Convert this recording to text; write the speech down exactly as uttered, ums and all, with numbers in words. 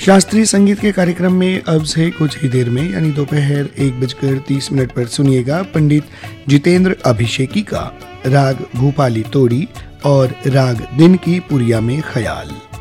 शास्त्रीय संगीत के कार्यक्रम में अब से कुछ ही देर में यानी दोपहर एक बजकर तीस मिनट पर सुनिएगा पंडित जितेंद्र अभिषेकी का राग भूपाली तोड़ी और राग दिन की पुरिया में ख्याल।